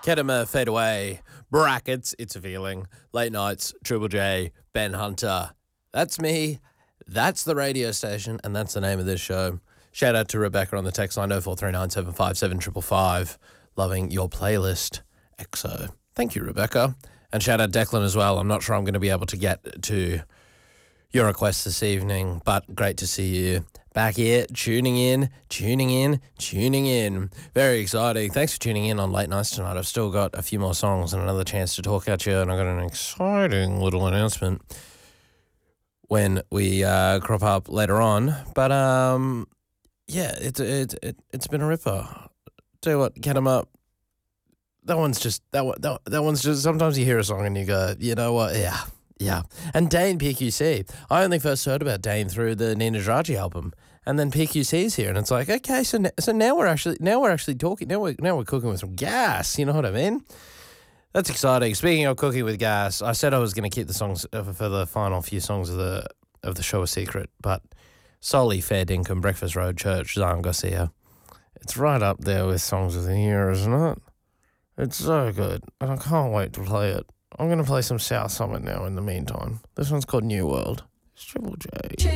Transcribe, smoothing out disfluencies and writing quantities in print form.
Kedema, Fade Away, brackets, It's a Feeling, Late Nights, Triple J, Ben Hunter. That's me, that's the radio station, and that's the name of this show. Shout out to Rebecca on the text line 0439757555. Loving your playlist, EXO. Thank you, Rebecca. And shout out Declan as well. I'm not sure I'm going to be able to get to your request this evening, but great to see you back here, tuning in. Very exciting. Thanks for tuning in on Late Nights tonight. I've still got a few more songs and another chance to talk at you, and I've got an exciting little announcement when we crop up later on. But yeah, it's been a ripper. Tell you what, get 'em up. That one's just sometimes you hear a song and you go, you know what, yeah. And Dane PQC. I only first heard about Dane through the Nina Draji album, and then PQC's here, and it's like, okay, so now we're actually talking. Now we're cooking with some gas. You know what I mean? That's exciting. Speaking of cooking with gas, I said I was going to keep the songs for the final few songs of the show a secret, but Soli, Fair Dinkum, Breakfast Road Church, Zion Garcia. It's right up there with songs of the year, isn't it? It's so good, and I can't wait to play it. I'm going to play some South Summit now in the meantime. This one's called New World. It's Triple J.